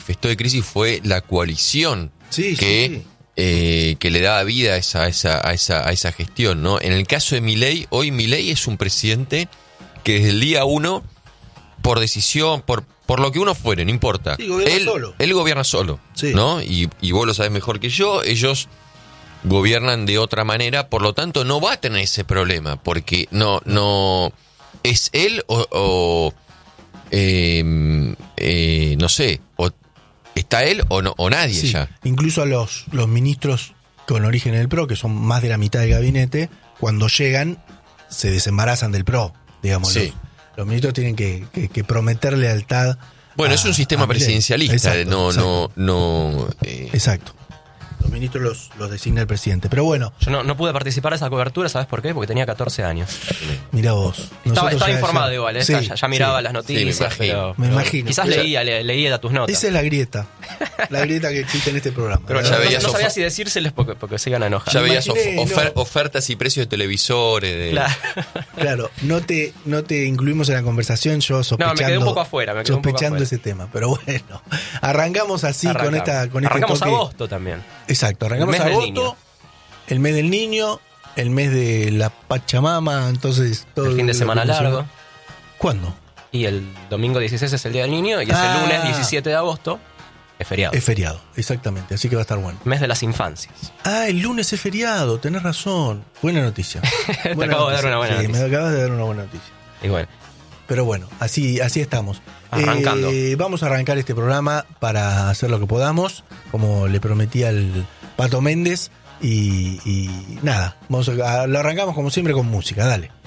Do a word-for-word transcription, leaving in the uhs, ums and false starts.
manifestó de crisis fue la coalición Sí, que, sí, sí. eh, que le daba vida a esa, a, esa, a, esa, a esa gestión, ¿no? En el caso de Milei, hoy Milei es un presidente que desde el día uno, por decisión, por, por lo que uno fuere, no importa. Sí, gobierna él, solo. Él gobierna solo, Sí. ¿no? Y, y vos lo sabés mejor que yo, ellos gobiernan de otra manera, por lo tanto no va a tener ese problema, porque no, no es él o, o eh, eh, no sé, o está él o no, o nadie Sí, ya. incluso a los, los ministros con origen en el P R O, que son más de la mitad del gabinete, cuando llegan se desembarazan del P R O, digamos. Sí. Los, los ministros tienen que, que, que prometer lealtad. Bueno, a, es un sistema a Milei. presidencialista, Exacto, no, exacto. no, no. Eh, Exacto. Los ministros los, los designa el presidente. Pero bueno, Yo no, no pude participar de esa cobertura, ¿sabes por qué? Porque tenía catorce años. mira vos. Estaba, Nosotros estaba ya- informado ya- igual, ¿eh? Sí, ya, ya miraba sí. las noticias, Sí, me imagino. pero, Me pero imagino. quizás Esa- leía, le- leía tus notas. Esa es la grieta. La grieta que existe en este programa. Pero La no, ya no- veías no sabía of- si decírseles porque, porque se iban a enojar. ya veías of- imaginé, ofer- no. ofertas y precios de televisores. De, Claro. Claro, no te, no te incluimos en la conversación, yo sospechando, No, me quedé un poco afuera, me quedé un poco sospechando afuera. ese tema. Pero bueno, arrancamos así con Arrancamos. esta con este Arrancamos toque. agosto también. Exacto, arrancamos El mes del agosto, niño. el mes del niño, el mes de la Pachamama, entonces todo El fin de lo semana que menciona- largo. ¿Cuándo? Y el domingo dieciséis es el Día del Niño y es Ah. el lunes diecisiete de agosto es feriado. Es feriado, exactamente, así que va a estar bueno. Mes de las infancias. Ah, el lunes es feriado, tenés razón. Buena noticia. Te Buena acabo de dar noticia. una buena Sí, noticia. me acabas de dar una buena noticia. Y bueno, Pero bueno, así, así estamos. Arrancando. Eh, vamos a arrancar este programa para hacer lo que podamos, como le prometí al Pato Méndez. Y, y nada, vamos a, lo arrancamos como siempre con música, dale.